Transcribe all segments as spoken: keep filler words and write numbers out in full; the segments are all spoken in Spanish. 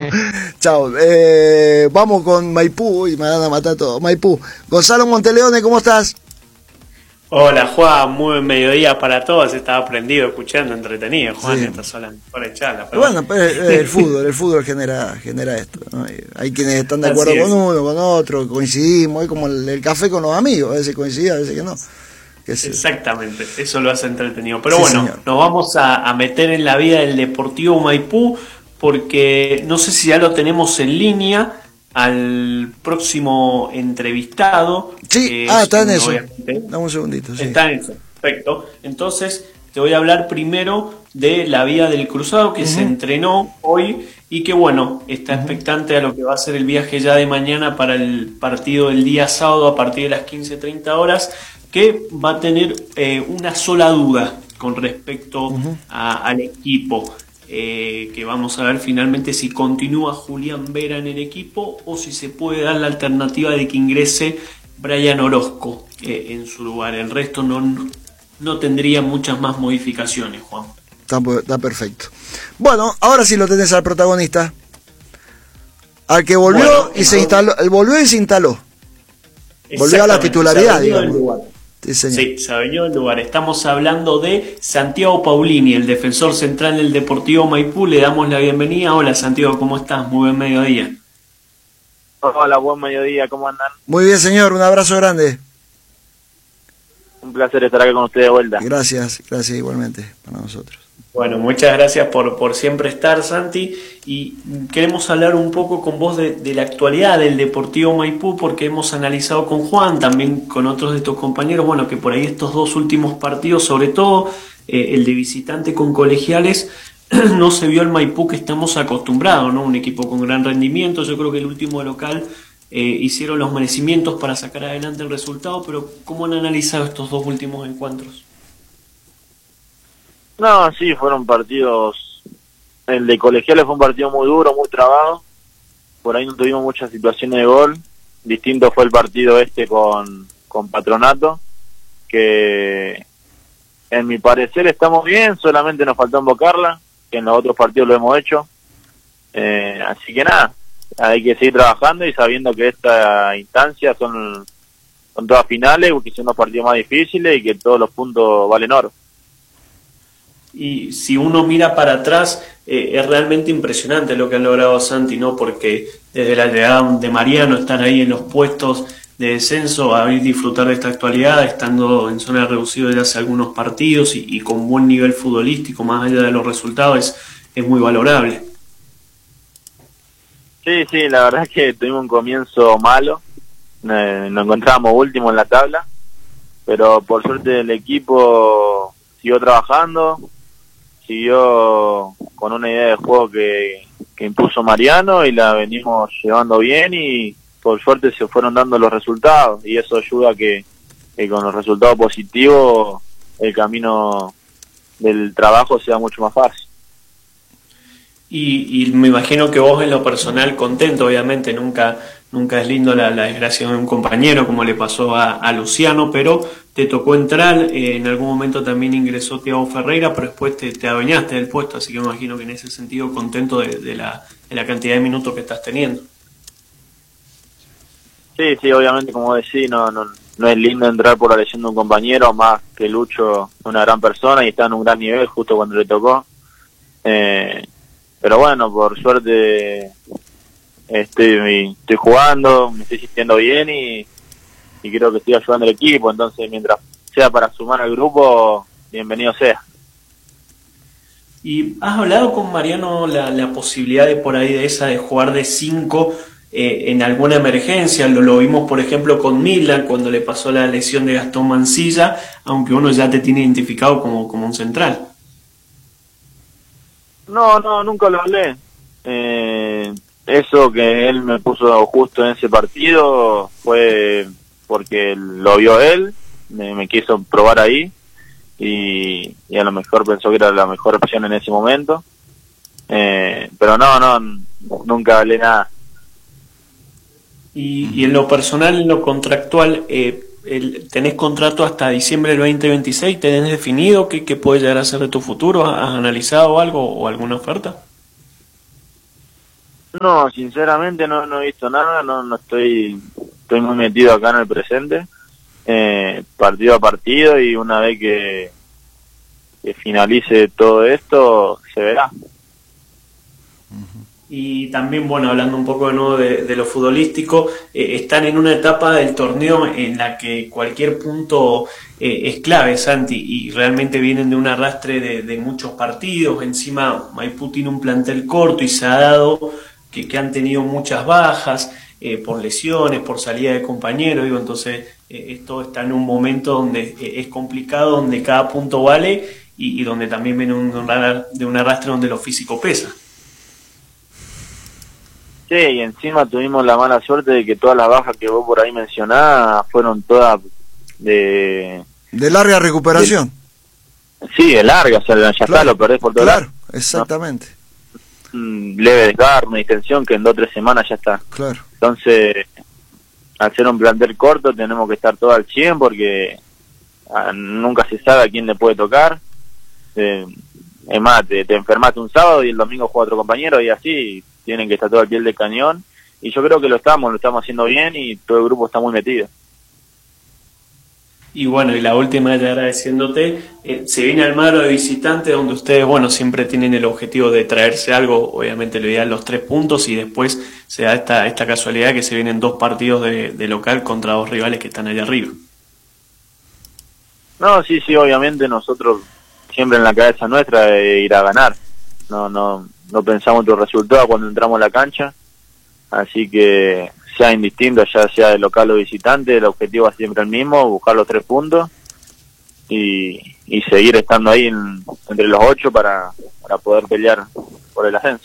Chao. Eh, vamos con Maipú y me van a matar todo. Maipú. Gonzalo Monteleone, ¿cómo estás? Hola Juan, muy buen mediodía para todos. Estaba prendido, escuchando, entretenido. Juan, Sí. esta sola mejor charla. Pero bueno, pues, el fútbol, el fútbol genera, genera esto, ¿no? Hay, hay quienes están de acuerdo con uno, con otro, coincidimos, es como el, el café con los amigos, a veces coincide, a veces que no. Que es, exactamente, eso lo hace entretenido. Pero sí, bueno, señor. nos vamos a, a meter en la vida del Deportivo Maipú, porque no sé si ya lo tenemos en línea al próximo entrevistado. Sí, ah, está en eso. Obviamente. Dame un segundito. Sí. Está en eso, perfecto. Entonces, te voy a hablar primero de la vía del cruzado que uh-huh. se entrenó hoy y que, bueno, está uh-huh. expectante a lo que va a ser el viaje ya de mañana para el partido del día sábado a partir de las quince treinta horas, que va a tener eh, una sola duda con respecto uh-huh. a, al equipo. Eh, que vamos a ver finalmente si continúa Julián Vera en el equipo o si se puede dar la alternativa de que ingrese Brian Orozco eh, en su lugar. El resto no, no tendría muchas más modificaciones, Juan. Está, está perfecto. Bueno, ahora sí lo tenés al protagonista. Al que volvió bueno, y se instaló. Él volvió y se instaló. Volvió a la titularidad, digamos. Sí, señor. Sí, se adueñó del lugar. Estamos hablando de Santiago Paulini, el defensor central del Deportivo Maipú. Le damos la bienvenida. Hola Santiago, ¿cómo estás? Muy buen mediodía. Hola, buen mediodía, ¿cómo andan? Muy bien, señor, un abrazo grande. Un placer estar aquí con ustedes de vuelta. Gracias, gracias igualmente para nosotros. Bueno, muchas gracias por, por siempre estar, Santi, y queremos hablar un poco con vos de, de la actualidad del Deportivo Maipú, porque hemos analizado con Juan, también con otros de tus compañeros, bueno, que por ahí estos dos últimos partidos, sobre todo eh, el de visitante con Colegiales, no se vio el Maipú que estamos acostumbrados, ¿no? Un equipo con gran rendimiento. Yo creo que el último local eh, hicieron los merecimientos para sacar adelante el resultado, pero ¿cómo han analizado estos dos últimos encuentros? No, sí, fueron partidos. El de Colegiales fue un partido muy duro, muy trabado. Por ahí no tuvimos muchas situaciones de gol. Distinto fue el partido este con, con Patronato, que en mi parecer estamos bien, solamente nos faltó invocarla, que en los otros partidos lo hemos hecho. Eh, así que nada, hay que seguir trabajando y sabiendo que esta instancia son, son todas finales, porque son los partidos más difíciles y que todos los puntos valen oro. Y si uno mira para atrás, eh, es realmente impresionante lo que han logrado Santi, ¿no? Porque desde la llegada de Mariano están ahí en los puestos de descenso, a disfrutar de esta actualidad, estando en zona reducida desde hace algunos partidos y, y con buen nivel futbolístico, más allá de los resultados, es, es muy valorable. Sí, sí, la verdad es que tuvimos un comienzo malo, eh, nos encontrábamos últimos en la tabla, pero por suerte el equipo siguió trabajando, siguió con una idea de juego que, que impuso Mariano y la venimos llevando bien y por suerte se fueron dando los resultados y eso ayuda a que, que con los resultados positivos el camino del trabajo sea mucho más fácil. Y, y me imagino que vos en lo personal contento, obviamente nunca nunca es lindo la, la desgracia de un compañero como le pasó a, a Luciano, pero te tocó entrar, eh, en algún momento también ingresó Thiago Ferreira, pero después te, te adueñaste del puesto, así que me imagino que en ese sentido contento de, de, la, de la cantidad de minutos que estás teniendo. Sí, sí, obviamente como decís, no, no, no es lindo entrar por la lesión de un compañero, más que Lucho es una gran persona y está en un gran nivel justo cuando le tocó. Eh, pero bueno, por suerte estoy, estoy jugando, me estoy sintiendo bien y, y creo que estoy ayudando al equipo, entonces mientras sea para sumar al grupo, bienvenido sea. ¿Y has hablado con Mariano la, la posibilidad de por ahí de esa de jugar de cinco eh, en alguna emergencia? Lo, lo vimos por ejemplo con Milan cuando le pasó la lesión de Gastón Mancilla, aunque uno ya te tiene identificado como, como un central. No, no, nunca lo hablé. Eh, eso que él me puso justo en ese partido fue porque lo vio él, me, me quiso probar ahí y, y a lo mejor pensó que era la mejor opción en ese momento. Eh, pero no, no, nunca hablé nada. Y, y en lo personal, en lo contractual, eh, el, ¿tenés contrato hasta diciembre del veinte veintiséis? ¿Tenés definido qué, qué puede llegar a ser de tu futuro? ¿Has analizado algo o alguna oferta? No, sinceramente no, no he visto nada, no, no estoy, estoy muy metido acá en el presente, eh, partido a partido, y una vez que, que finalice todo esto, se verá. Y también, bueno, hablando un poco de nuevo de, de lo futbolístico, eh, están en una etapa del torneo en la que cualquier punto eh, es clave, Santi, y realmente vienen de un arrastre de, de muchos partidos. Encima Maipú tiene un plantel corto y se ha dado que, que han tenido muchas bajas eh, por lesiones, por salida de compañeros, digo, entonces eh, esto está en un momento donde eh, es complicado, donde cada punto vale y, y donde también viene un, de un arrastre donde lo físico pesa. Sí, y encima tuvimos la mala suerte de que todas las bajas que vos por ahí mencionás fueron todas de... De larga recuperación. De, sí, de larga, o sea, ya claro, está, lo perdés por todo claro, lado. exactamente. ¿No? Leve desgarro, una distensión que en dos o tres semanas ya está. Claro. Entonces, al ser un plantel corto tenemos que estar todo al cien porque a, nunca se sabe a quién le puede tocar. Eh, es más, te, te enfermaste un sábado y el domingo juega otro compañero y así... tienen que estar todo al pie del cañón, y yo creo que lo estamos, lo estamos haciendo bien y todo el grupo está muy metido. Y bueno, y la última, ya agradeciéndote, eh, se viene Almagro de visitante, donde ustedes, bueno, siempre tienen el objetivo de traerse algo, obviamente le dan los tres puntos, y después se da esta, esta casualidad que se vienen dos partidos de, de local contra dos rivales que están allá arriba. No, sí, sí, obviamente nosotros siempre en la cabeza nuestra de ir a ganar, no, no, no pensamos otro resultado cuando entramos a la cancha, así que sea indistinto, ya sea de local o visitante, el objetivo es siempre el mismo, buscar los tres puntos y, y seguir estando ahí en, entre los ocho para, para poder pelear por el ascenso.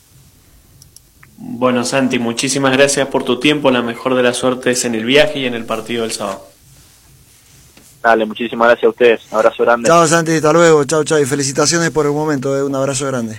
Bueno, Santi, muchísimas gracias por tu tiempo, la mejor de las suertes en el viaje y en el partido del sábado. Dale, muchísimas gracias a ustedes, un abrazo grande. Chao, Santi, hasta luego, chao, chao, y felicitaciones por el momento, eh, un abrazo grande.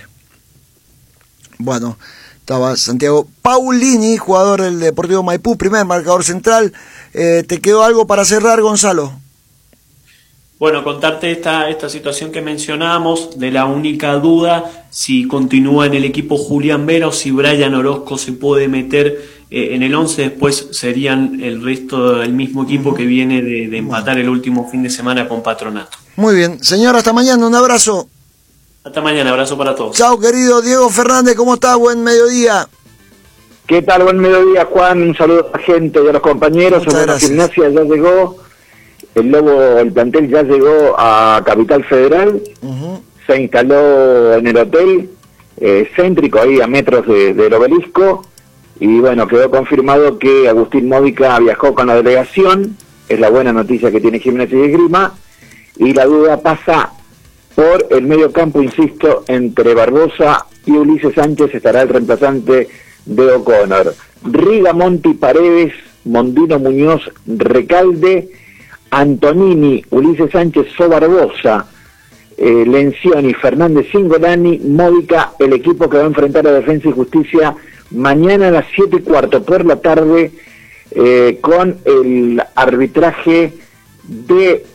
Bueno, estaba Santiago Paulini, jugador del Deportivo Maipú, primer marcador central. Eh, ¿Te quedó algo para cerrar, Gonzalo? Bueno, contarte esta, esta situación que mencionábamos, de la única duda, si continúa en el equipo Julián Vera o si Brian Orozco se puede meter eh, en el once, después serían el resto del mismo equipo que viene de, de empatar el último fin de semana con Patronato. Muy bien, señor, hasta mañana, un abrazo. Hasta mañana, abrazo para todos. Chao, querido Diego Fernández, ¿cómo estás? Buen mediodía. ¿Qué tal? Buen mediodía, Juan. Un saludo a la gente y a los compañeros. La gimnasia ya llegó, el Lobo, el plantel ya llegó a Capital Federal, uh-huh. Se instaló en el hotel eh, céntrico, ahí a metros de, del obelisco, y bueno, quedó confirmado que Agustín Módica viajó con la delegación, es la buena noticia que tiene Gimnasia y Esgrima, y la duda pasa por el medio campo, insisto, entre Barbosa y Ulises Sánchez. Estará el reemplazante de O'Connor. Rigamonti, Paredes, Mondino, Muñoz, Recalde, Antonini, Ulises Sánchez, So Barbosa, eh, Lencioni, Fernández, Cingolani, Módica, el equipo que va a enfrentar a Defensa y Justicia mañana a las siete y cuarto por la tarde, eh, con el arbitraje de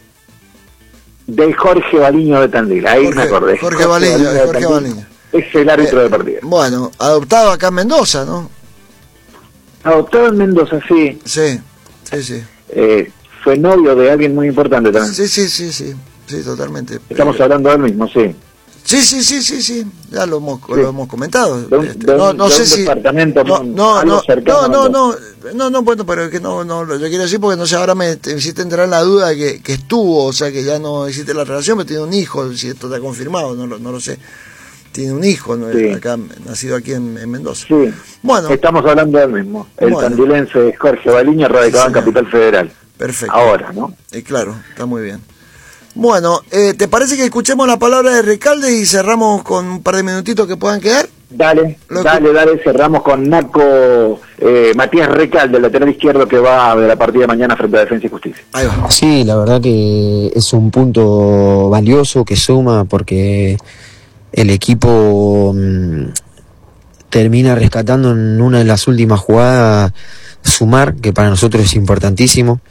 de Jorge Baliño de Tandil. Ahí Jorge, me acordé. Jorge, Jorge Baliño, Baliño Jorge Baliño. Es el árbitro eh, de partido. Bueno, adoptado acá en Mendoza, ¿no? Adoptado en Mendoza, sí. Sí, sí, sí. Eh, fue novio de alguien muy importante también. Sí, sí, sí, sí, sí, totalmente. Estamos Pero... hablando del mismo, sí. Sí, sí, sí, sí, sí, ya lo hemos, sí. lo hemos comentado. De un, este, de un, no, no de sé un si departamento no, con no, algo no, cercano no, no, no, no, no, bueno, pero que no, no, yo quiero decir porque no sé, ahora me, me hiciste entrar en la duda que, que estuvo, o sea, que ya no existe la relación, pero tiene un hijo, si esto está confirmado, no, no lo sé. Tiene un hijo, ¿no? Sí. Acá, nacido aquí en, en Mendoza. Sí, bueno, estamos hablando del mismo. El bueno. tandilense Jorge Baliño, radicado sí, en Capital Federal. Perfecto. Ahora, ¿no? Eh, claro, está muy bien. Bueno, eh, ¿te parece que escuchemos la palabra de Recalde y cerramos con un par de minutitos que puedan quedar? Dale, Lo dale, que... dale, cerramos con Naco, eh, Matías Recalde, el lateral izquierdo que va de la partida de mañana frente a Defensa y Justicia. Ahí va. Sí, la verdad que es un punto valioso que suma porque el equipo mmm, termina rescatando en una de las últimas jugadas sumar, que para nosotros es importantísimo.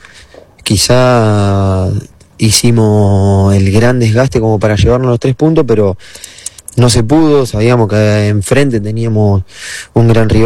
Quizá hicimos el gran desgaste como para llevarnos los tres puntos, pero no se pudo, sabíamos que enfrente teníamos un gran rival.